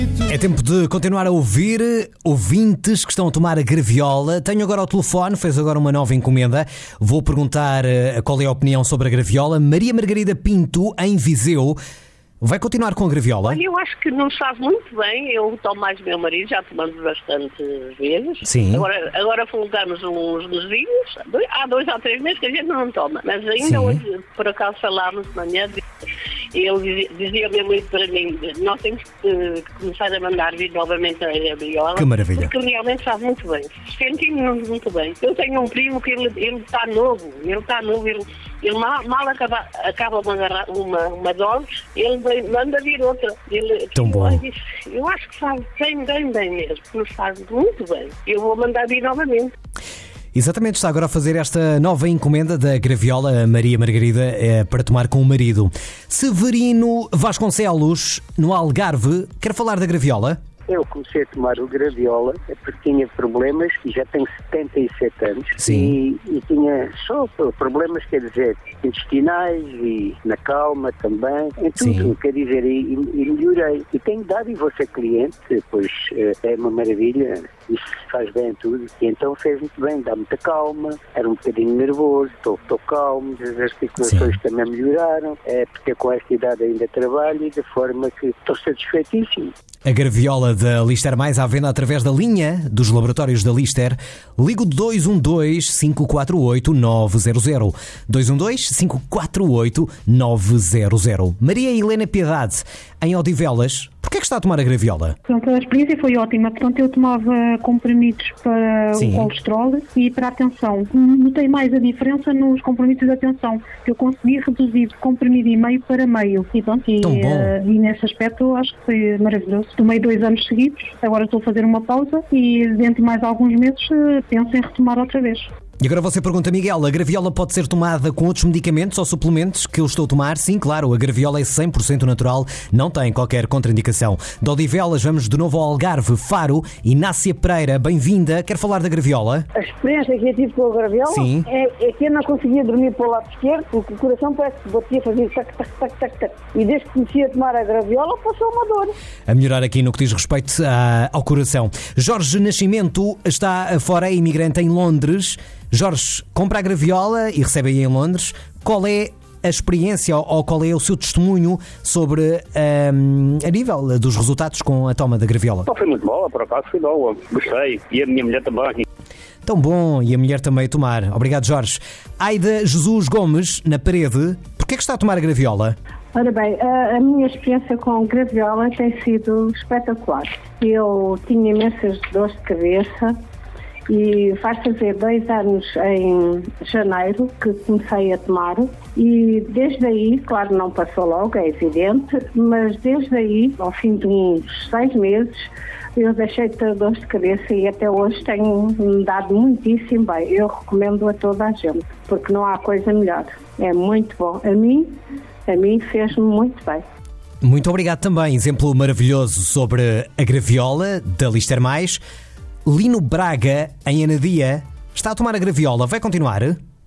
É tempo de continuar a ouvir ouvintes que estão a tomar a graviola. Tenho agora o telefone, fez agora uma nova encomenda. Vou perguntar qual é a opinião sobre a graviola. Maria Margarida Pinto, em Viseu. Vai continuar com a graviola? Olha, eu acho que nos faz muito bem. Eu tomo mais do meu marido, já tomamos bastante vezes. Sim. Agora voltamos uns mesinhos. Há 2 ou 3 meses que a gente não toma. Mas ainda Sim. hoje, por acaso, falámos de manhã. Ele dizia mesmo muito para mim: nós temos que começar a mandar vir novamente a graviola. Que maravilha. Porque realmente faz muito bem. Sentimos-nos muito bem. Eu tenho um primo que ele está novo. Ele mal acaba uma dose, ele manda vir outra. Tão bom. Eu acho que faz bem mesmo, nos faz muito bem. Eu vou mandar vir novamente. Exatamente, está agora a fazer esta nova encomenda da graviola Maria Margarida para tomar com o marido. Severino Vasconcelos, no Algarve, quer falar da graviola? Eu comecei a tomar o graviola porque tinha problemas e já tenho 77 anos. Sim. E tinha só problemas, quer dizer, intestinais e na calma também, em tudo, Sim. quer dizer, e melhorei. E tenho dado e vou ser cliente, pois é uma maravilha, isso faz bem a tudo. E então fez muito bem, dá muita calma, era um bocadinho nervoso, estou calmo, as articulações Sim. também melhoraram, porque com esta idade ainda trabalho e de forma que estou satisfeitíssimo. A graviola da Lister Mais à venda através da linha dos laboratórios da Lister. Ligo 212-548-900. 212-548-900. Maria Helena Piedade, em Odivelas, porquê é que está a tomar a graviola? Portanto, a experiência foi ótima. Portanto, eu tomava comprimidos para Sim. o colesterol e para a tensão. Notei mais a diferença nos comprimidos da tensão. Eu consegui reduzir de comprimido e meio para meio. E, pronto, e nesse aspecto eu acho que foi maravilhoso. Tomei 2 anos seguidos, agora estou a fazer uma pausa e dentro de mais alguns meses penso em retomar outra vez. E agora você pergunta, Miguel, a graviola pode ser tomada com outros medicamentos ou suplementos que eu estou a tomar? Sim, claro, a graviola é 100% natural, não tem qualquer contraindicação. De Odivelas, vamos de novo ao Algarve, Faro. Inácia Pereira, bem-vinda. Quer falar da graviola? A experiência que eu tive com a graviola Sim. é que eu não conseguia dormir para o lado esquerdo, porque o coração parece que batia, fazia tac, tac, tac, tac, tac. E desde que comecei a tomar a graviola, passou uma dor. A melhorar aqui no que diz respeito ao coração. Jorge Nascimento está fora, é imigrante em Londres. Jorge, compra a graviola e recebe aí em Londres. Qual é a experiência ou qual é o seu testemunho sobre a nível dos resultados com a toma da graviola? Foi muito boa, por acaso foi boa. Gostei. E a minha mulher também. Tão bom, e a mulher também a tomar. Obrigado, Jorge. Aida Jesus Gomes, na Parede. Porquê é que está a tomar a graviola? Ora bem, a minha experiência com graviola tem sido espetacular. Eu tinha imensas dores de cabeça e faz fazer 2 anos em janeiro que comecei a tomar e desde aí, claro, não passou logo, é evidente, mas desde aí, ao fim de uns 6 meses, eu deixei de ter dores de cabeça e até hoje tenho dado muitíssimo bem. Eu recomendo a toda a gente, porque não há coisa melhor. É muito bom. A mim fez-me muito bem. Muito obrigado também. Exemplo maravilhoso sobre a graviola da Lister Mais. Lino Braga, em Anadia, está a tomar a graviola. Vai continuar?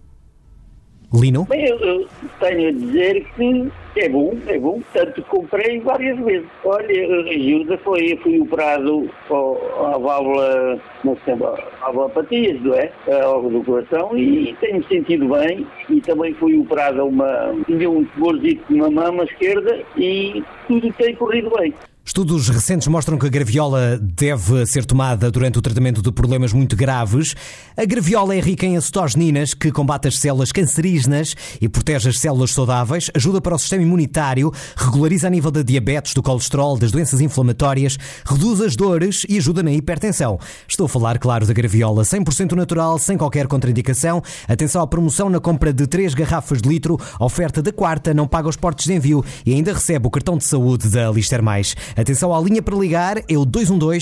Lino? Bem, eu tenho a dizer que é bom, tanto comprei várias vezes. Olha, ajuda, fui operado à válvula, não sei, à válvula Patias, não é? Ao do coração, e tenho-me sentido bem, e também fui operado tinha um tumorzinho na mama esquerda, e tudo tem corrido bem. Estudos recentes mostram que a graviola deve ser tomada durante o tratamento de problemas muito graves. A graviola é rica em acetogeninas, que combate as células cancerígenas e protege as células saudáveis, ajuda para o sistema imunitário, regulariza a nível da diabetes, do colesterol, das doenças inflamatórias, reduz as dores e ajuda na hipertensão. Estou a falar, claro, da graviola 100% natural, sem qualquer contraindicação. Atenção à promoção na compra de 3 garrafas de litro, a oferta da quarta, não paga os portos de envio e ainda recebe o cartão de saúde da Lister Mais. Atenção à linha para ligar, é o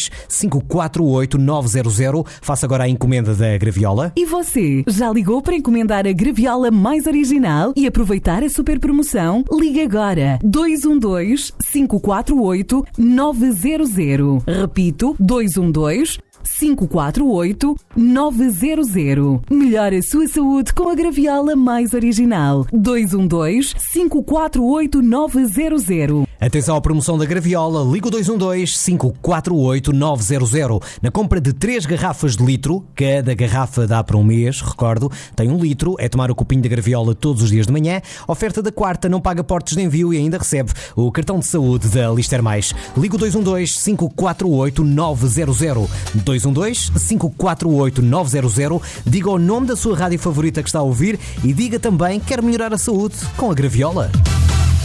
212-548-900. Faça agora a encomenda da graviola. E você, já ligou para encomendar a graviola mais original e aproveitar a super promoção? Ligue agora, 212-548-900. Repito, 212-548-900. Melhore a sua saúde com a graviola mais original. 212-548-900. Atenção à promoção da Graviola, liga o 212-548-900. Na compra de 3 garrafas de litro, cada garrafa dá para um mês, recordo, tem 1 litro, é tomar o copinho da Graviola todos os dias de manhã. Oferta da quarta, não paga portos de envio e ainda recebe o cartão de saúde da Lister Mais. Liga o 212-548-900. 212-548-900. Diga o nome da sua rádio favorita que está a ouvir e diga também que quer melhorar a saúde com a Graviola.